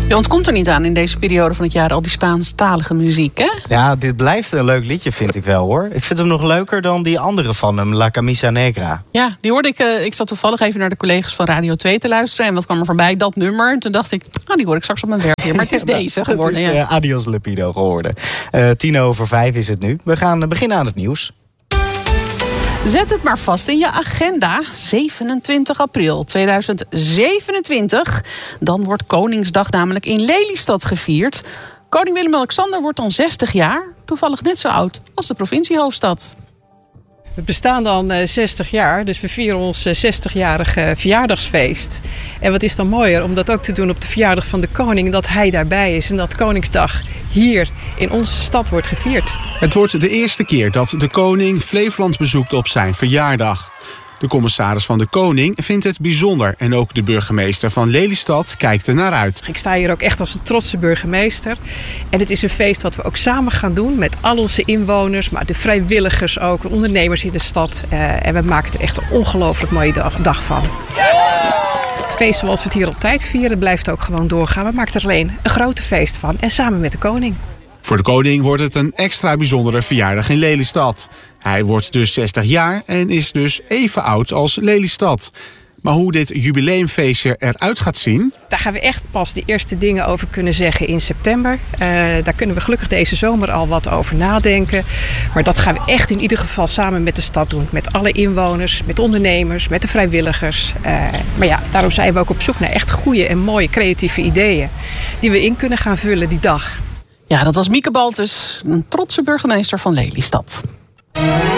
Je ontkomt er niet aan in deze periode van het jaar al die Spaanstalige muziek, hè? Ja, dit blijft een leuk liedje, vind ik wel, hoor. Ik vind hem nog leuker dan die andere van hem, La Camisa Negra. Ja, die hoorde ik. Ik zat toevallig even naar de collega's van Radio 2 te luisteren. En wat kwam er voorbij? Dat nummer. En toen dacht ik, die hoor ik straks op mijn werk hier. Maar het is deze geworden. Het is Adios Lepido geworden. 4:10 is het nu. We gaan beginnen aan het nieuws. Zet het maar vast in je agenda. 27 april 2027. Dan wordt Koningsdag namelijk in Lelystad gevierd. Koning Willem-Alexander wordt dan 60 jaar. Toevallig net zo oud als de provinciehoofdstad. We bestaan dan 60 jaar, dus we vieren ons 60-jarig verjaardagsfeest. En wat is dan mooier om dat ook te doen op de verjaardag van de koning, dat hij daarbij is en dat Koningsdag hier in onze stad wordt gevierd. Het wordt de eerste keer dat de koning Flevoland bezoekt op zijn verjaardag. De commissaris van de koning vindt het bijzonder en ook de burgemeester van Lelystad kijkt er naar uit. Ik sta hier ook echt als een trotse burgemeester. En het is een feest wat we ook samen gaan doen met al onze inwoners, maar de vrijwilligers ook, de ondernemers in de stad. En we maken er echt een ongelooflijk mooie dag van. Het feest zoals we het hier op tijd vieren blijft ook gewoon doorgaan. We maken er alleen een grote feest van en samen met de koning. Voor de koning wordt het een extra bijzondere verjaardag in Lelystad. Hij wordt dus 60 jaar en is dus even oud als Lelystad. Maar hoe dit jubileumfeestje eruit gaat zien? Daar gaan we echt pas de eerste dingen over kunnen zeggen in september. Daar kunnen we gelukkig deze zomer al wat over nadenken. Maar dat gaan we echt in ieder geval samen met de stad doen. Met alle inwoners, met ondernemers, met de vrijwilligers. Maar ja, daarom zijn we ook op zoek naar echt goede en mooie creatieve ideeën. Die we in kunnen gaan vullen die dag. Ja, dat was Mieke Baltus, een trotse burgemeester van Lelystad.